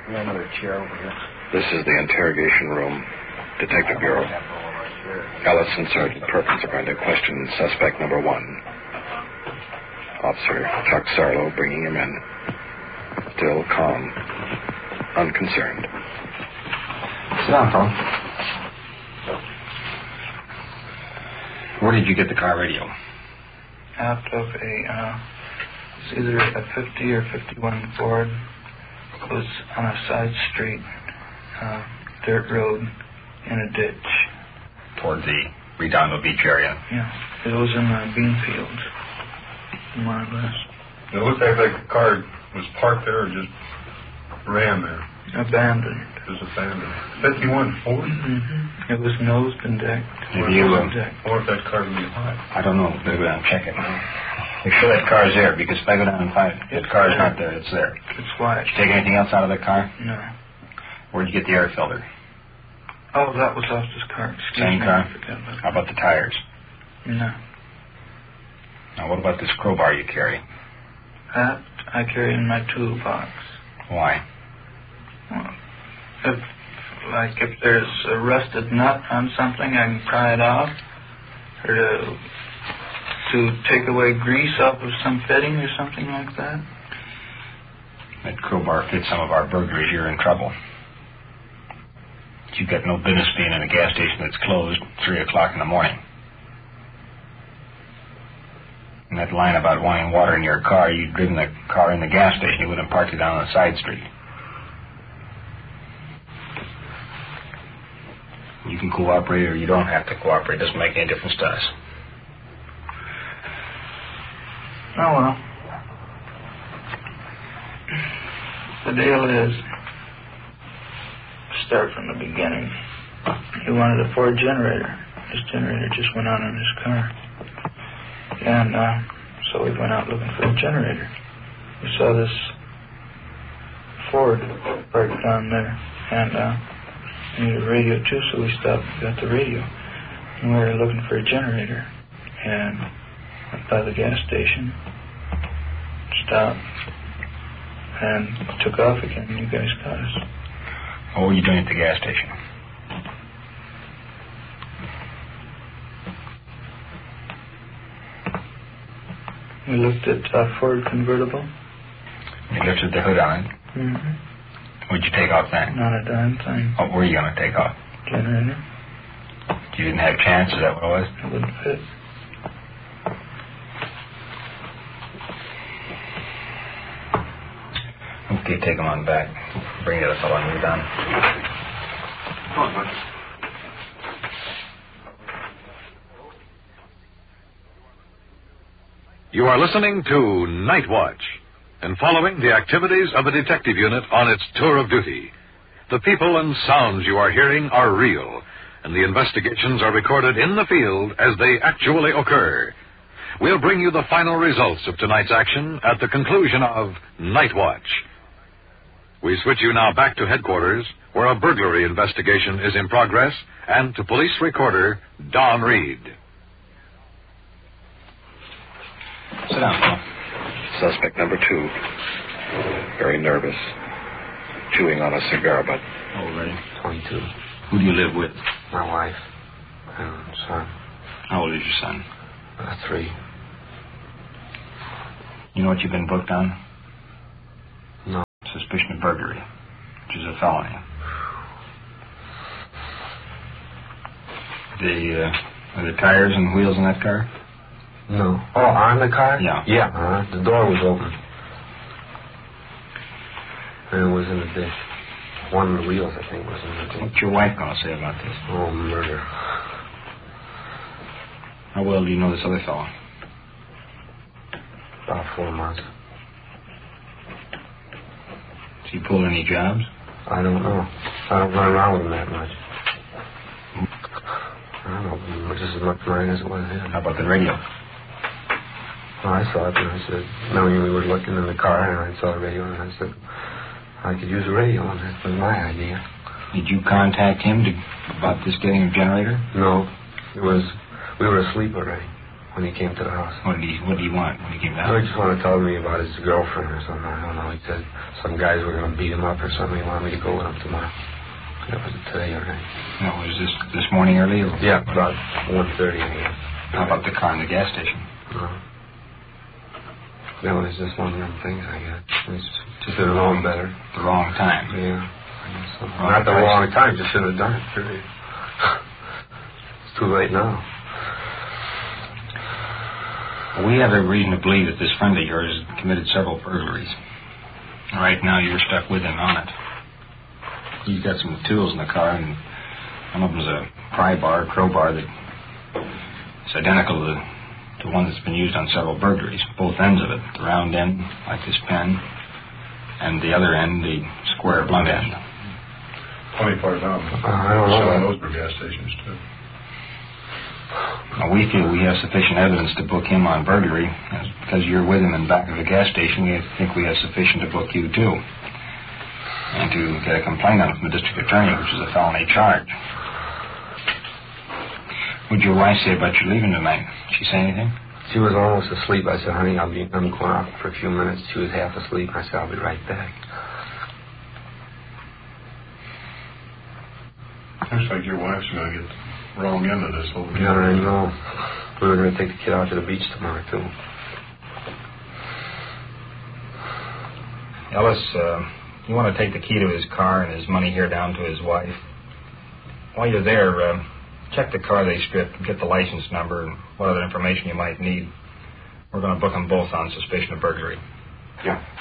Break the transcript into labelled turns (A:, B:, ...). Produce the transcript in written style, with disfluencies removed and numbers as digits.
A: We got another chair over here.
B: This is the interrogation room. Detective Bureau. Ellis and Sergeant Perkins are going to question suspect number 1. Officer Chuck Sarlo bringing him in. Still calm. Unconcerned.
A: Sit down, Phil. Where did you get the car radio?
C: Out of it's either a 50 or 51 Ford. It was on a side street, dirt road, in a ditch.
A: Toward the Redondo Beach area?
C: Yeah, it was in the bean fields, more or less.
D: It looked like the car was parked there or just ran there?
C: Abandoned.
D: Just abandoned. 51 Ford?
C: Mm-hmm. It was nosed and decked.
A: Have you,
D: I wonder if that car would be hot.
A: I don't know. Better go down and check it. Make sure that car's there, because if I go down and find it, the car's not there, it's there.
C: It's white.
A: Did you take anything else out of the car?
C: No.
A: Where'd you get the air filter?
C: Oh, that was off this car.
A: Same car?
C: I forgot about
A: How about the tires?
C: No.
A: Now, what about this crowbar you carry?
C: That I carry in my toolbox.
A: Why?
C: Well, if there's a rusted nut on something, I can pry it off. Or to take away grease off of some fitting or something like that.
A: That crowbar fits some of our burglaries. You're in trouble. You've got no business being in a gas station that's closed 3 o'clock in the morning. And that line about wanting water in your car, you'd driven the car in the gas station. You wouldn't have parked it down on the side street. You can cooperate or you don't have to cooperate. It doesn't make any difference to us.
C: Oh, well. The deal is, start from the beginning. He wanted a Ford generator. His generator just went on in his car. And so we went out looking for a generator. We saw this Ford parked down there. And we needed a radio too, so we stopped and got the radio. And we were looking for a generator. And went by the gas station, stopped, and took off again. You guys got us.
A: What were you doing at the gas station?
C: We looked at Ford convertible.
A: You lifted the hood on it.
C: Mm-hmm.
A: What'd you take off then?
C: Not a darn thing.
A: What were you going to take off?
C: Generator.
A: You didn't have a chance, is that what it was?
C: It wouldn't fit.
A: Okay, take him on back. Bring the other fellow and move down.
D: Come on, Mike.
E: You are listening to Night Watch and following the activities of a detective unit on its tour of duty. The people and sounds you are hearing are real, and the investigations are recorded in the field as they actually occur. We'll bring you the final results of tonight's action at the conclusion of Night Watch. We switch you now back to headquarters, where a burglary investigation is in progress, and to police recorder Don Reed.
A: Sit down, Paul.
B: Suspect number 2. Very nervous. Chewing on a cigar butt.
A: Oh, ready?
F: 22.
A: Who do you live with?
F: My wife and son.
A: How old is your son?
F: 3.
A: You know what you've been booked on?
F: No.
A: Suspicion of burglary, which is a felony. Are the tires and wheels in that car?
F: No. Oh, on the car?
A: Yeah.
F: Yeah, the door was open. And it was in the ditch. One of the wheels, I think, was in the ditch.
A: What's your wife going to say about this?
F: Oh, murder.
A: How well do you know this other fellow?
F: About 4 months.
A: Does he pull any jobs?
F: I don't know. I don't run around with him that much. I don't know, just as much mine as it was his.
A: How about the radio?
F: Well, I saw it, and I said, knowing we were looking in the car, and I saw the radio, and I said, I could use a radio, and that was my idea.
A: Did you contact him about this getting a generator?
F: No. We were asleep already. when he came to the house.
A: What did he want when he came down?
F: He just wanted to tell me about his girlfriend or something. I don't know. He said some guys were going to beat him up or something. He wanted me to go with him tomorrow. That was today or night.
A: No, was this morning early? Or
F: yeah, about 1:30 a.m.
A: How about the car in the gas station?
F: That was just one of them things, I guess. It was just didn't know him better.
A: The wrong time.
F: Yeah. I guess so. Not the wrong time, just shouldn't have done it, period. It's too late now.
A: We have every reason to believe that this friend of yours committed several burglaries. Right now, you're stuck with him on it. He's got some tools in the car, and one of them's a pry bar, crowbar, that is identical to the one that's been used on several burglaries. Both ends of it, the round end, like this pen, and the other end, the square blunt end.
D: Plenty far down.
F: I don't know.
D: Selling those were gas stations, too.
A: Now, we feel we have sufficient evidence to book him on burglary. Because you're with him in the back of the gas station, we think we have sufficient to book you, too. And to get a complaint on it from the district attorney, which is a felony charge. What'd your wife say about you leaving tonight? Did she say anything?
F: She was almost asleep. I said, honey, I'm going out for a few minutes. She was half asleep. I said, I'll be right back.
D: Looks like your wife's going to get the wrong end of this whole deal.
F: Yeah, I know. We were going to take the kid out to the beach tomorrow, too.
A: Ellis, you want to take the key to his car and his money here down to his wife. While you're there, check the car they stripped, get the license number, and what other information you might need. We're going to book them both on suspicion of burglary.
B: Yeah.